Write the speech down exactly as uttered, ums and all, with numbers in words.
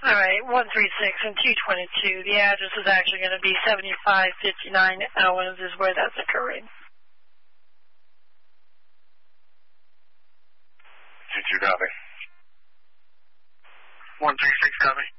All right, one three six and two twenty-two. The address is actually going to be seventy-five fifty-nine Owens is where that's occurring. two two, copy. one three six, copy.